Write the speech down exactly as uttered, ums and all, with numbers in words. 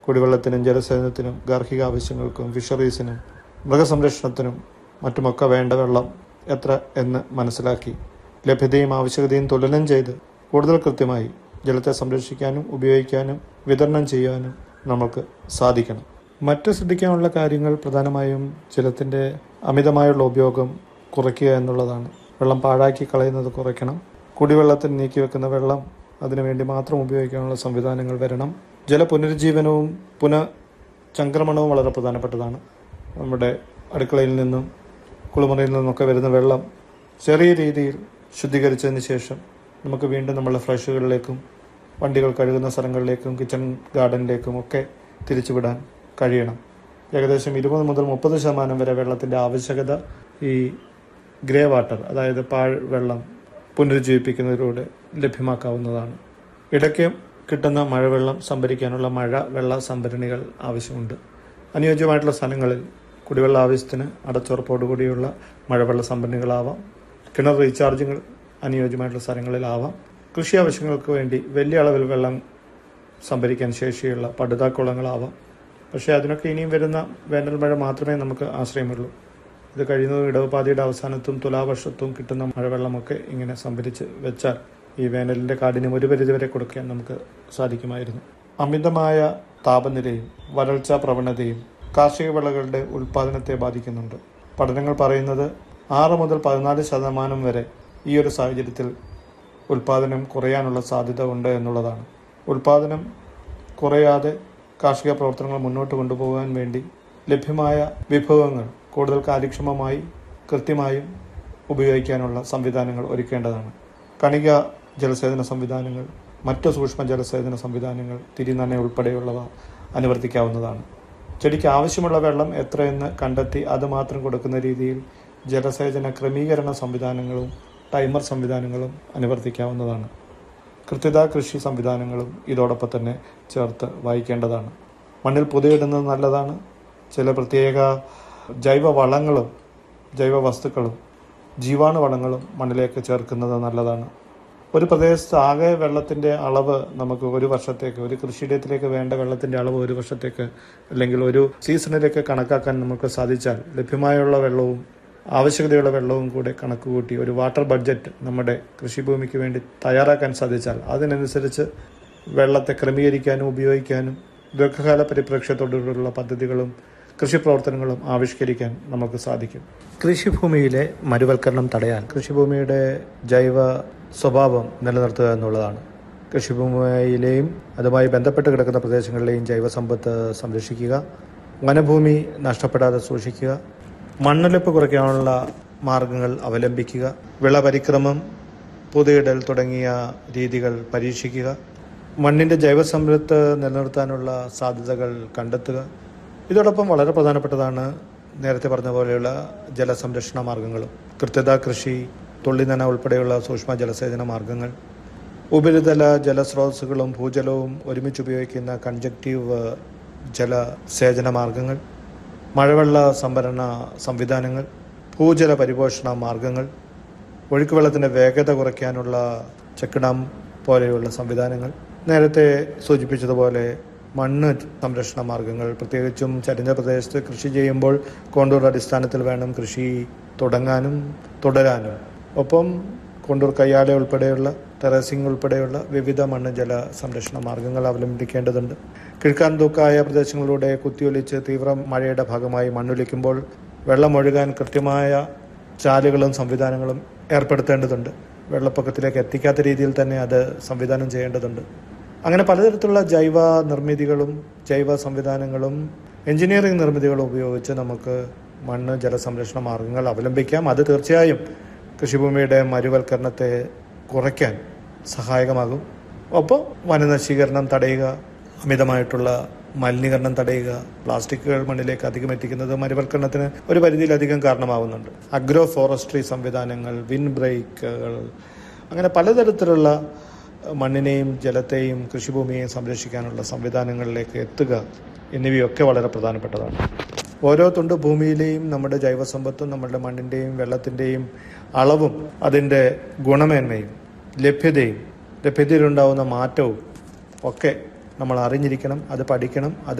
കുടിവെള്ളത്തിനും ജലസേചനത്തിനും ഗാർഹിക ആവശ്യങ്ങൾക്കും ഫിഷറീസിനും മൃഗസംരക്ഷണത്തിനും മറ്റുമൊക്കെ വേണ്ട വെള്ളം എത്ര എന്ന് മനസ്സിലാക്കി ലഭ്യതയും ആവശ്യകതയും തുലനം ചെയ്ത് കൂടുതൽ കൃത്യമായി ജലത്തെ സംരക്ഷിക്കാനും ഉപയോഗിക്കാനും വിതരണം ചെയ്യാനും നമുക്ക് സാധിക്കണം. മറ്റ് ശ്രദ്ധിക്കാനുള്ള കാര്യങ്ങൾ പ്രധാനമായും ജലത്തിൻ്റെ അമിതമായുള്ള ഉപയോഗം കുറയ്ക്കുക എന്നുള്ളതാണ്. വെള്ളം പാഴാക്കി കളയുന്നത് കുറയ്ക്കണം. കുടിവെള്ളത്തിന് നീക്കി വെക്കുന്ന വെള്ളം അതിനുവേണ്ടി മാത്രം ഉപയോഗിക്കാനുള്ള സംവിധാനങ്ങൾ വരണം. ജല പുനരുജ്ജീവനവും പുനഃചംക്രമണവും വളരെ പ്രധാനപ്പെട്ടതാണ്. നമ്മുടെ അടുക്കളയിൽ നിന്നും കുളിമുറിയിൽ നിന്നൊക്കെ വരുന്ന വെള്ളം ചെറിയ രീതിയിൽ ശുദ്ധീകരിച്ചതിന് ശേഷം നമുക്ക് വീണ്ടും നമ്മളുടെ ഫ്ലഷുകളിലേക്കും വണ്ടികൾ കഴുകുന്ന സ്ഥലങ്ങളിലേക്കും കിച്ചൺ ഗാർഡനിലേക്കും ഒക്കെ തിരിച്ചുവിടാൻ കഴിയണം. ഏകദേശം ഇരുപത് മുതൽ മുപ്പത് ശതമാനം വരെ വെള്ളത്തിൻ്റെ ആവശ്യകത ഈ ഗ്രേ വാട്ടർ, അതായത് പാഴ് വെള്ളം പുനരുജ്ജീവിപ്പിക്കുന്നതിലൂടെ ലഭ്യമാക്കാവുന്നതാണ്. ഇടയ്ക്ക് കിട്ടുന്ന മഴവെള്ളം സംഭരിക്കാനുള്ള മഴ വെള്ള സംഭരണികൾ ആവശ്യമുണ്ട്. അനുയോജ്യമായിട്ടുള്ള സ്ഥലങ്ങളിൽ കുടിവെള്ള ആവശ്യത്തിന് അടച്ചുറപ്പോടുകൂടിയുള്ള മഴവെള്ള സംഭരണികളാവാം. കിണർ റീചാർജുകൾ അനുയോജ്യമായിട്ടുള്ള സ്ഥലങ്ങളിലാവാം. കൃഷി ആവശ്യങ്ങൾക്ക് വേണ്ടി വലിയ അളവിൽ വെള്ളം സംഭരിക്കാൻ ശേഷിയുള്ള പടുതാക്കുളങ്ങളാവാം. പക്ഷേ അതിനൊക്കെ ഇനിയും വരുന്ന വേനൽ മഴ മാത്രമേ നമുക്ക് ആശ്രയമുള്ളൂ. ഇത് കഴിയുന്നത് ഇടവപ്പാതിയുടെ അവസാനത്തും തുലാവർഷത്തും കിട്ടുന്ന മഴവെള്ളമൊക്കെ ഇങ്ങനെ സംഭരിച്ച് വെച്ചാൽ ഈ വേനലിൻ്റെ കാഠിന്യം ഒരു പരിധിവരെ കൊടുക്കാൻ നമുക്ക് സാധിക്കുമായിരുന്നു. അമിതമായ താപനിലയും വരൾച്ചാ പ്രവണതയും കാർഷിക വിളകളുടെ ഉൽപ്പാദനത്തെ ബാധിക്കുന്നുണ്ട്. പഠനങ്ങൾ പറയുന്നത് ആറ് മുതൽ പതിനാല് ശതമാനം വരെ ഈ ഒരു സാഹചര്യത്തിൽ ഉൽപ്പാദനം കുറയാനുള്ള സാധ്യത ഉണ്ട് എന്നുള്ളതാണ്. ഉൽപ്പാദനം കുറയാതെ കാർഷിക പ്രവർത്തനങ്ങൾ മുന്നോട്ട് കൊണ്ടുപോകാൻ വേണ്ടി ലഭ്യമായ വിഭവങ്ങൾ കൂടുതൽ കാര്യക്ഷമമായി കൃത്യമായും ഉപയോഗിക്കാനുള്ള സംവിധാനങ്ങൾ ഒരുക്കേണ്ടതാണ്. കണിക ജലസേചന സംവിധാനങ്ങൾ, മറ്റ് സൂക്ഷ്മ ജലസേചന സംവിധാനങ്ങൾ, തിരിനന ഉൾപ്പെടെയുള്ളവ അനുവർത്തിക്കാവുന്നതാണ്. ചെടിക്ക് ആവശ്യമുള്ള വെള്ളം എത്രയെന്ന് കണ്ടെത്തി അത് മാത്രം കൊടുക്കുന്ന രീതിയിൽ ജലസേചന ക്രമീകരണ സംവിധാനങ്ങളും ടൈമർ സംവിധാനങ്ങളും അനുവർത്തിക്കാവുന്നതാണ്. കൃത്യത കൃഷി സംവിധാനങ്ങളും ഇതോടൊപ്പം തന്നെ ചേർത്ത് വായിക്കേണ്ടതാണ്. മണ്ണിൽ പുതയിടുന്നത് നല്ലതാണ്. ചില പ്രത്യേക ജൈവ വളങ്ങളും ജൈവ വസ്തുക്കളും ജീവാണു വളങ്ങളും മണ്ണിലേക്ക് ചേർക്കുന്നത് നല്ലതാണ്. ഒരു പ്രദേശത്ത് ആകെ വെള്ളത്തിൻ്റെ അളവ് നമുക്ക് ഒരു വർഷത്തേക്ക്, ഒരു കൃഷിയിടത്തിലേക്ക് വേണ്ട വെള്ളത്തിൻ്റെ അളവ് ഒരു വർഷത്തേക്ക് അല്ലെങ്കിൽ ഒരു സീസണിലേക്ക് കണക്കാക്കാൻ നമുക്ക് സാധിച്ചാൽ ലഭ്യമായുള്ള വെള്ളവും ആവശ്യകതയുള്ള വെള്ളവും കൂടെ കണക്കുകൂട്ടി ഒരു വാട്ടർ ബഡ്ജറ്റ് നമ്മുടെ കൃഷിഭൂമിക്ക് വേണ്ടി തയ്യാറാക്കാൻ സാധിച്ചാൽ അതിനനുസരിച്ച് വെള്ളത്തെ ക്രമീകരിക്കാനും ഉപയോഗിക്കാനും ദീർഘകാല പരിപ്രേക്ഷ്യത്തോടുള്ള പദ്ധതികളും കൃഷിപ്രവർത്തനങ്ങളും ആവിഷ്കരിക്കാൻ നമുക്ക് സാധിക്കും. കൃഷിഭൂമിയിലെ മരുവൽക്കരണം തടയാൻ കൃഷിഭൂമിയുടെ ജൈവ സ്വഭാവം നിലനിർത്തുക എന്നുള്ളതാണ്. കൃഷിഭൂമിയിലെയും അതുമായി ബന്ധപ്പെട്ട് കിടക്കുന്ന പ്രദേശങ്ങളിലെയും ജൈവസമ്പത്ത് സംരക്ഷിക്കുക, വനഭൂമി നഷ്ടപ്പെടാതെ സൂക്ഷിക്കുക, മണ്ണൊലിപ്പ് കുറയ്ക്കാനുള്ള മാർഗങ്ങൾ അവലംബിക്കുക, വിളപരിക്രമം, പുതയിടൽ തുടങ്ങിയ രീതികൾ പരീക്ഷിക്കുക, മണ്ണിൻ്റെ ജൈവസമ്പത്ത് നിലനിർത്താനുള്ള സാധ്യതകൾ കണ്ടെത്തുക. ഇതോടൊപ്പം വളരെ പ്രധാനപ്പെട്ടതാണ് നേരത്തെ പറഞ്ഞ പോലെയുള്ള ജലസംരക്ഷണ മാർഗങ്ങളും. കൃത്യത കൃഷി, തുള്ളിനന ഉൾപ്പെടെയുള്ള സൂക്ഷ്മ ജലസേചന മാർഗങ്ങൾ, ഉപരിതല ജലസ്രോതസ്സുകളും ഭൂജലവും ഒരുമിച്ച് ഉപയോഗിക്കുന്ന കൺജക്റ്റീവ് ജലസേചന മാർഗങ്ങൾ, മഴവെള്ള സംഭരണ സംവിധാനങ്ങൾ, ഭൂജല പരിപോഷണ മാർഗങ്ങൾ, ഒഴുക്കുവെള്ളത്തിൻ്റെ വേഗത കുറയ്ക്കാനുള്ള ചെക്ക് ഡാം പോലെയുള്ള സംവിധാനങ്ങൾ, നേരത്തെ സൂചിപ്പിച്ചതുപോലെ മണ്ണ് സംരക്ഷണ മാർഗങ്ങൾ, പ്രത്യേകിച്ചും ചരിഞ്ഞ പ്രദേശത്ത് കൃഷി ചെയ്യുമ്പോൾ കോണ്ടൂർ അടിസ്ഥാനത്തിൽ വേണം കൃഷി തുടങ്ങാനും തുടരാനും. ഒപ്പം കോണ്ടൂർ കയ്യാല ഉൾപ്പെടെയുള്ള ടെറസിംഗ് ഉൾപ്പെടെയുള്ള വിവിധ മണ്ണ് ജല സംരക്ഷണ മാർഗങ്ങൾ അവലംബിക്കേണ്ടതുണ്ട്. കിഴക്കാൻ തൂക്കായ പ്രദേശങ്ങളിലൂടെ കുത്തിയൊലിച്ച് തീവ്ര മഴയുടെ ഭാഗമായി മണ്ണൊലിക്കുമ്പോൾ വെള്ളമൊഴുകാൻ കൃത്യമായ ചാലുകളും സംവിധാനങ്ങളും ഏർപ്പെടുത്തേണ്ടതുണ്ട്. വെള്ളപ്പൊക്കത്തിലേക്ക് എത്തിക്കാത്ത രീതിയിൽ തന്നെ അത് സംവിധാനം ചെയ്യേണ്ടതുണ്ട്. അങ്ങനെ പലതരത്തിലുള്ള ജൈവ നിർമ്മിതികളും ജൈവ സംവിധാനങ്ങളും എഞ്ചിനീയറിംഗ് നിർമ്മിതികളും ഉപയോഗിച്ച് നമുക്ക് മണ്ണ് ജലസംരക്ഷണ മാർഗങ്ങൾ അവലംബിക്കാം. അത് തീർച്ചയായും കൃഷിഭൂമിയുടെ മരുവൽക്കരണത്തെ കുറയ്ക്കാൻ സഹായകമാകും. ഒപ്പം വനനശീകരണം തടയുക, അമിതമായിട്ടുള്ള മലിനീകരണം തടയുക, പ്ലാസ്റ്റിക്കുകൾ മണ്ണിലേക്ക് അധികം എത്തിക്കുന്നത് മരുവൽക്കരണത്തിന് ഒരു പരിധിയിലധികം കാരണമാകുന്നുണ്ട്. അഗ്രോ ഫോറസ്ട്രി സംവിധാനങ്ങൾ, വിൻ ബ്രേക്കുകൾ, അങ്ങനെ പലതരത്തിലുള്ള മണ്ണിനെയും ജലത്തെയും കൃഷിഭൂമിയെയും സംരക്ഷിക്കാനുള്ള സംവിധാനങ്ങളിലേക്ക് എത്തുക എന്നിവയൊക്കെ വളരെ പ്രധാനപ്പെട്ടതാണ്. ഓരോ തുണ്ട് ഭൂമിയിലെയും നമ്മുടെ ജൈവസമ്പത്തും നമ്മുടെ മണ്ണിൻ്റെയും വെള്ളത്തിൻ്റെയും അളവും അതിൻ്റെ ഗുണമേന്മയും ലഭ്യതയും ലഭ്യതയിലുണ്ടാകുന്ന മാറ്റവും ഒക്കെ നമ്മൾ അറിഞ്ഞിരിക്കണം, അത് പഠിക്കണം, അത്